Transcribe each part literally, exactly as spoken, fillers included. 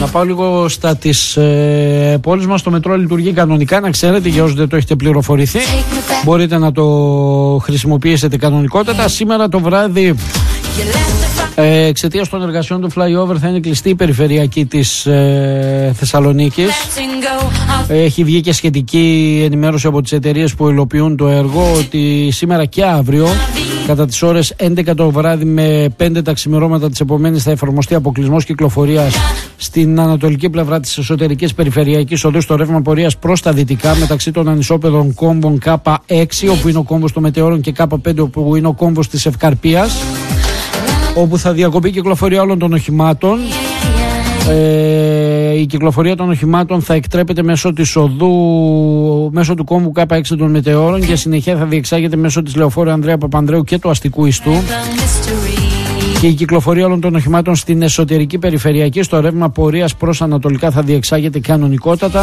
Να πάω λίγο στα της ε, πόλης μας. Το μετρό λειτουργεί κανονικά, να ξέρετε, για όσους δεν το έχετε πληροφορηθεί. Μπορείτε να το χρησιμοποιήσετε κανονικότατα. Σήμερα το βράδυ, ε, εξαιτίας των εργασιών του flyover, θα είναι κλειστή η περιφερειακή της ε, Θεσσαλονίκης. Έχει βγει και σχετική ενημέρωση από τις εταιρείες που υλοποιούν το έργο ότι σήμερα και αύριο κατά τις ώρες έντεκα το βράδυ με πέντε τα ξημερώματα της επομένης θα εφαρμοστεί αποκλεισμός κυκλοφορίας στην ανατολική πλευρά της εσωτερικής περιφερειακής οδού στο ρεύμα πορείας προς τα δυτικά μεταξύ των ανισόπεδων κόμβων Κ έξι, όπου είναι ο κόμβος των Μετεώρων, και Κ πέντε, όπου είναι ο κόμβος της Ευκαρπίας, όπου θα διακοπεί η κυκλοφορία όλων των οχημάτων. Ε, η κυκλοφορία των οχημάτων θα εκτρέπεται μέσω της οδού, μέσω του κόμβου Κ έξι των Μετεώρων, και συνεχεία θα διεξάγεται μέσω της Λεωφόρου Ανδρέα Παπανδρέου και του αστικού ιστού. Και η κυκλοφορία όλων των οχημάτων στην εσωτερική περιφερειακή στο ρεύμα πορείας προς ανατολικά θα διεξάγεται κανονικότατα.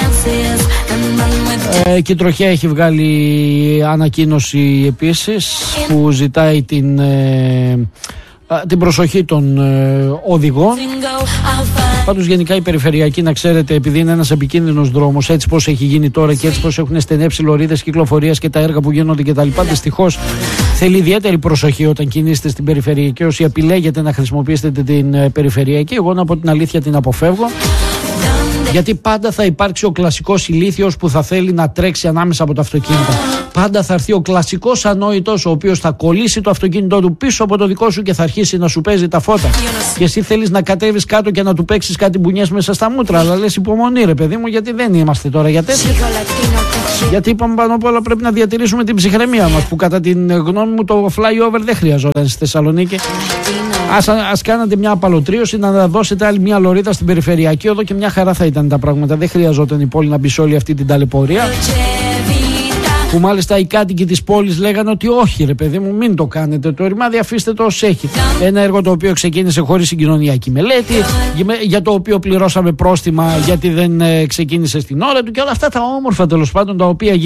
Ε, και η τροχέα έχει βγάλει ανακοίνωση επίσης που ζητάει την, ε, την προσοχή των ε, οδηγών. Πάντως γενικά η περιφερειακή, να ξέρετε, επειδή είναι ένας επικίνδυνος δρόμος, έτσι πως έχει γίνει τώρα και έτσι πως έχουν στενέψει λωρίδες κυκλοφορίας και τα έργα που γίνονται κτλ., δυστυχώς θέλει ιδιαίτερη προσοχή όταν κινείστε στην περιφερειακή. Όσοι επιλέγετε να χρησιμοποιήσετε την ε, περιφερειακή, εγώ να πω την αλήθεια την αποφεύγω. Γιατί πάντα θα υπάρξει ο κλασικός ηλίθιος που θα θέλει να τρέξει ανάμεσα από τα αυτοκίνητα. Πάντα θα έρθει ο κλασικός ανόητος ο οποίος θα κολλήσει το αυτοκίνητό του πίσω από το δικό σου και θα αρχίσει να σου παίζει τα φώτα. Και εσύ θέλεις να κατέβεις κάτω και να του παίξεις κάτι μπουνιές μέσα στα μούτρα. Αλλά λες υπομονή, ρε παιδί μου, γιατί δεν είμαστε τώρα για τέτοια. Γιατί είπαμε πάνω απ' όλα πρέπει να διατηρήσουμε την ψυχραιμία μας, που κατά την γνώμη μου το flyover δεν χρειαζόταν στη Θεσσαλονίκη. Ας, ας κάνατε μια απαλωτρίωση, να δώσετε άλλη μια λωρίδα στην περιφερειακή οδό και μια χαρά θα ήταν τα πράγματα. Δεν χρειαζόταν η πόλη να μπει σε όλη αυτή την ταλαιπωρία. Που μάλιστα οι κάτοικοι της πόλης λέγανε ότι όχι, ρε παιδί μου, μην το κάνετε. Το ρημάδι αφήστε το ως έχει. Ένα έργο το οποίο ξεκίνησε χωρίς συγκοινωνιακή μελέτη, για το οποίο πληρώσαμε πρόστιμα γιατί δεν ξεκίνησε στην ώρα του, και όλα αυτά τα όμορφα τέλος πάντων τα οποία